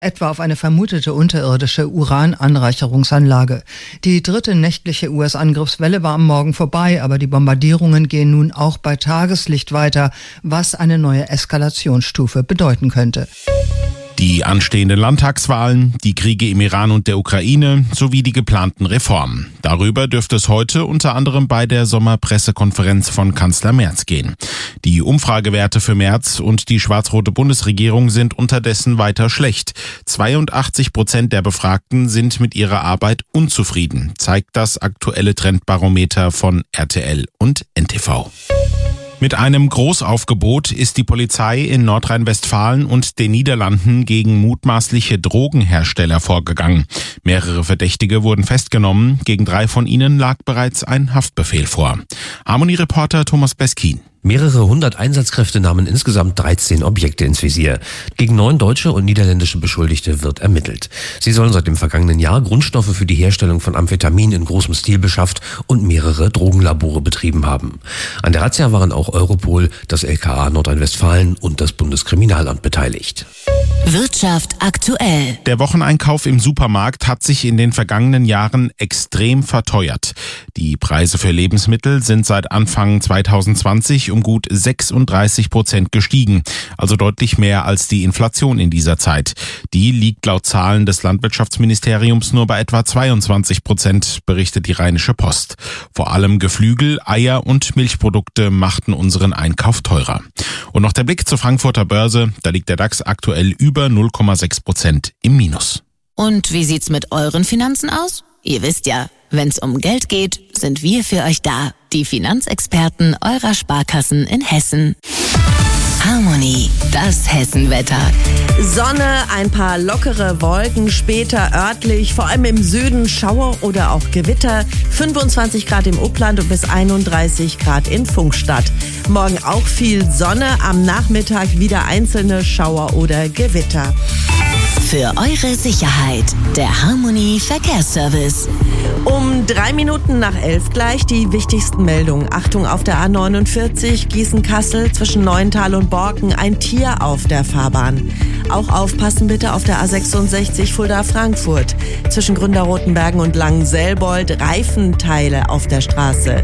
etwa auf eine vermutete unterirdische Urananreicherungsanlage. Die dritte nächtliche US-Angriffswelle war am Morgen vorbei, aber die Bombardierungen gehen nun auch bei Tageslicht weiter, was eine neue Eskalationsstufe bedeuten könnte. Die anstehenden Landtagswahlen, die Kriege im Iran und der Ukraine sowie die geplanten Reformen. Darüber dürfte es heute unter anderem bei der Sommerpressekonferenz von Kanzler Merz gehen. Die Umfragewerte für Merz und die schwarz-rote Bundesregierung sind unterdessen weiter schlecht. 82% der Befragten sind mit ihrer Arbeit unzufrieden, zeigt das aktuelle Trendbarometer von RTL und NTV. Mit einem Großaufgebot ist die Polizei in Nordrhein-Westfalen und den Niederlanden gegen mutmaßliche Drogenhersteller vorgegangen. Mehrere Verdächtige wurden festgenommen, gegen 3 von ihnen lag bereits ein Haftbefehl vor. Harmonie-Reporter Thomas Beskin. Mehrere 100 Einsatzkräfte nahmen insgesamt 13 Objekte ins Visier. Gegen 9 deutsche und niederländische Beschuldigte wird ermittelt. Sie sollen seit dem vergangenen Jahr Grundstoffe für die Herstellung von Amphetamin in großem Stil beschafft und mehrere Drogenlabore betrieben haben. An der Razzia waren auch Europol, das LKA Nordrhein-Westfalen und das Bundeskriminalamt beteiligt. Wirtschaft aktuell. Der Wocheneinkauf im Supermarkt hat sich in den vergangenen Jahren extrem verteuert. Die Preise für Lebensmittel sind seit Anfang 2020 um gut 36% gestiegen, also deutlich mehr als die Inflation in dieser Zeit. Die liegt laut Zahlen des Landwirtschaftsministeriums nur bei etwa 22%, berichtet die Rheinische Post. Vor allem Geflügel, Eier und Milchprodukte machten unseren Einkauf teurer. Und noch der Blick zur Frankfurter Börse, da liegt der DAX aktuell über 0,6% im Minus. Und wie sieht's mit euren Finanzen aus? Ihr wisst ja, wenn's um Geld geht, sind wir für euch da. Die Finanzexperten eurer Sparkassen in Hessen. Harmonie, das Hessenwetter. Sonne, ein paar lockere Wolken, später örtlich, vor allem im Süden Schauer oder auch Gewitter. 25 Grad im Upland und bis 31 Grad in Pfungstadt. Morgen auch viel Sonne, am Nachmittag wieder einzelne Schauer oder Gewitter. Für eure Sicherheit, der Harmonie Verkehrsservice. Um 3 Minuten nach 11 gleich die wichtigsten Meldungen. Achtung auf der A49 Gießen-Kassel zwischen Neuental und Borken, ein Tier auf der Fahrbahn. Auch aufpassen bitte auf der A66 Fulda-Frankfurt. Zwischen Gründerrotenbergen und Langenselbold Reifenteile auf der Straße.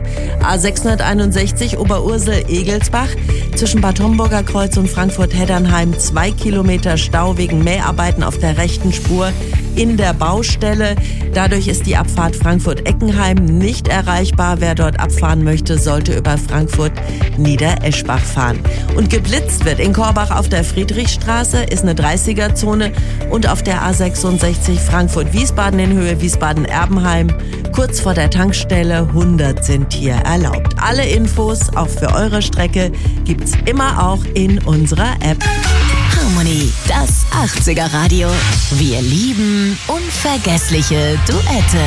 A661 Oberursel-Egelsbach. Zwischen Bad Homburger Kreuz und Frankfurt-Heddernheim 2 Kilometer Stau wegen Mäharbeiten auf der rechten Spur in der Baustelle. Dadurch ist die Abfahrt Frankfurt-Eckenheim nicht erreichbar. Wer dort abfahren möchte, sollte über Frankfurt-Niedereschbach fahren. Und geblitzt wird in Korbach auf der Friedrichstraße, ist eine 30er-Zone, und auf der A66 Frankfurt-Wiesbaden in Höhe Wiesbaden-Erbenheim. Kurz vor der Tankstelle 100 sind hier erlaubt. Alle Infos, auch für eure Strecke, gibt's immer auch in unserer App. Harmonie, das 80er Radio. Wir lieben unvergessliche Duette.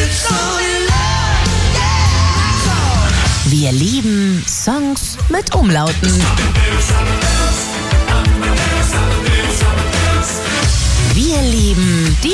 Wir lieben Songs mit Umlauten. Wir lieben die